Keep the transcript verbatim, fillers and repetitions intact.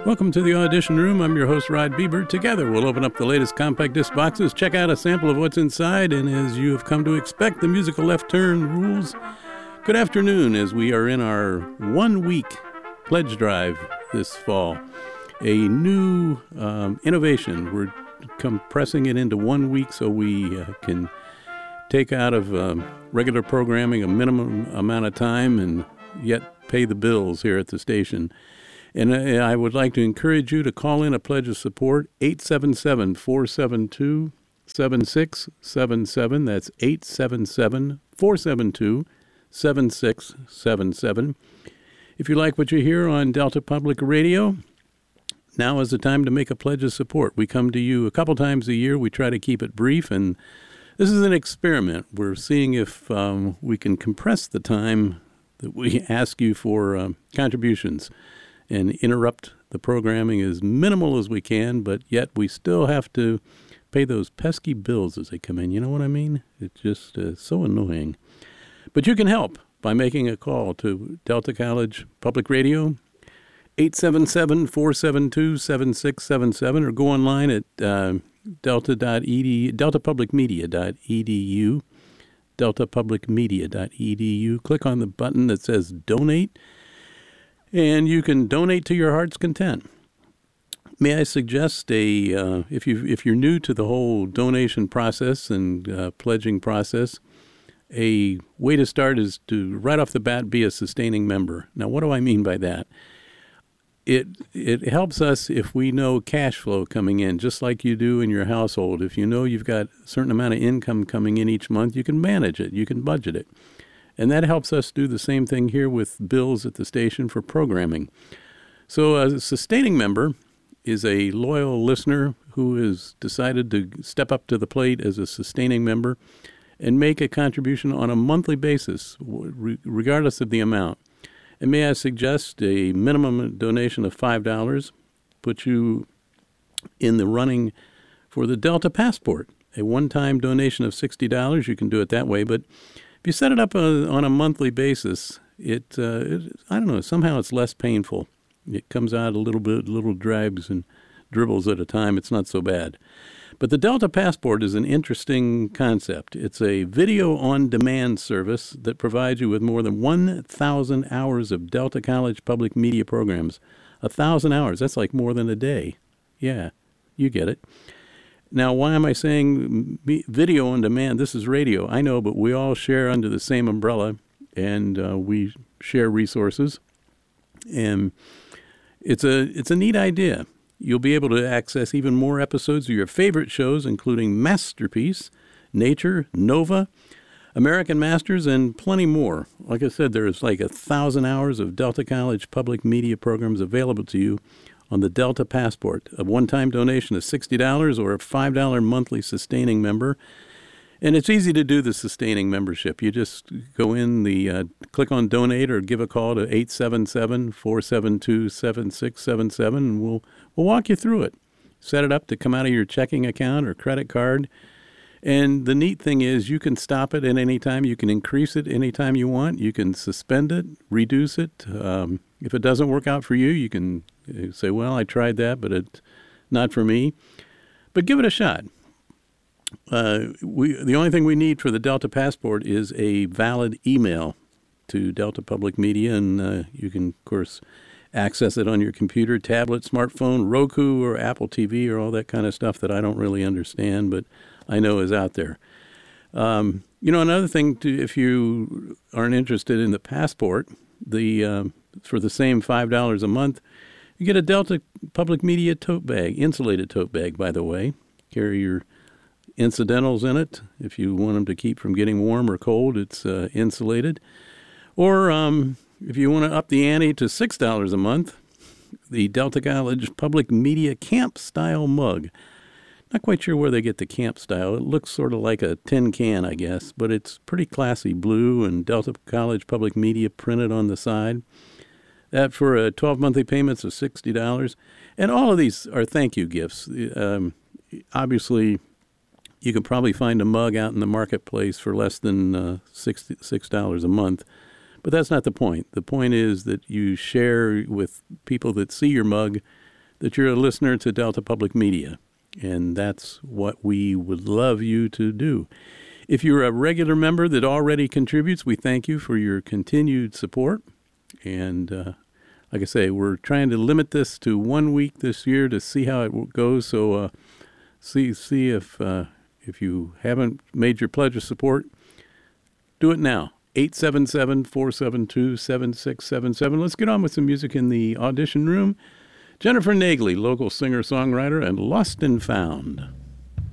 Welcome to the Audition Room. I'm your host, Rod Bieber. Together, we'll open up the latest compact disc boxes, check out a sample of what's inside, and as you have come to expect, the musical left turn rules. Good afternoon, as we are in our one-week pledge drive this fall. A new um, innovation. We're compressing it into one week so we uh, can take out of um, regular programming a minimum amount of time and yet pay the bills here at the station. And I would like to encourage you to call in a pledge of support, eight seven seven, four seven two, seven six seven seven. That's eight seven seven, four seven two, seven six seven seven. If you like what you hear on Delta Public Radio, now is the time to make a pledge of support. We come to you a couple times a year. We try to keep it brief, and this is an experiment. We're seeing if um, we can compress the time that we ask you for um, contributions and interrupt the programming as minimal as we can, but yet we still have to pay those pesky bills as they come in. You know what I mean? It's just uh, so annoying. But you can help by making a call to Delta College Public Radio, eight seven seven, four seven two, seven six seven seven, or go online at uh, delta dot e d u, delta public media dot e d u, delta public media dot e d u. Click on the button that says Donate, and you can donate to your heart's content. May I suggest a uh, if you if you're new to the whole donation process and uh, pledging process, a way to start is to right off the bat be a sustaining member. Now, what do I mean by that? It it helps us if we know cash flow coming in, just like you do in your household. If you know you've got a certain amount of income coming in each month, you can manage it, you can budget it. And that helps us do the same thing here with bills at the station for programming. So a sustaining member is a loyal listener who has decided to step up to the plate as a sustaining member and make a contribution on a monthly basis, regardless of the amount. And may I suggest a minimum donation of five dollars puts you in the running for the Delta Passport, a one-time donation of sixty dollars. You can do it that way, but if you set it up uh, on a monthly basis, it, uh, it, I don't know, somehow it's less painful. It comes out a little bit, little drags and dribbles at a time. It's not so bad. But the Delta Passport is an interesting concept. It's a video-on-demand service that provides you with more than one thousand hours of Delta College public media programs. one thousand hours, that's like more than a day. Yeah, you get it. Now, why am I saying video on demand? This is radio. I know, but we all share under the same umbrella, and uh, we share resources. And it's a it's a neat idea. You'll be able to access even more episodes of your favorite shows, including Masterpiece, Nature, Nova, American Masters, and plenty more. Like I said, there's like a thousand hours of Delta College public media programs available to you on the Delta Passport, a one-time donation of sixty dollars or a five dollars monthly sustaining member. And it's easy to do the sustaining membership. You just go in, the uh, click on Donate or give a call to eight seven seven, four seven two, seven six seven seven, and we'll, we'll walk you through it. Set it up to come out of your checking account or credit card. And the neat thing is you can stop it at any time. You can increase it anytime you want. You can suspend it, reduce it. Um, if it doesn't work out for you, you can say, well, I tried that, but it's not for me. But give it a shot. Uh, we the only thing we need for the Delta Passport is a valid email to Delta Public Media, and uh, you can, of course, access it on your computer, tablet, smartphone, Roku, or Apple T V, or all that kind of stuff that I don't really understand, but I know is out there. Um, you know, another thing, to, if you aren't interested in the Passport, the uh, for the same five dollars a month, you get a Delta Public Media tote bag, insulated tote bag, by the way. Carry your incidentals in it. If you want them to keep from getting warm or cold, it's uh, insulated. Or um, if you want to up the ante to six dollars a month, the Delta College Public Media Camp-style mug. Not quite sure where they get the camp style. It looks sort of like a tin can, I guess, but it's pretty classy, blue and Delta College Public Media printed on the side. That for a twelve monthly payments of sixty dollars. And all of these are thank you gifts. Um, obviously, you can probably find a mug out in the marketplace for less than uh, six dollars a month. But that's not the point. The point is that you share with people that see your mug that you're a listener to Delta Public Media, and that's what we would love you to do. If you're a regular member that already contributes, we thank you for your continued support. And uh, like I say, we're trying to limit this to one week this year to see how it goes. So uh, see see if uh, if you haven't made your pledge of support, do it now. eight seven seven, four seven two, seven six seven seven. Let's get on with some music in the audition room. Jennifer Nagley, local singer-songwriter, and Lost and Found.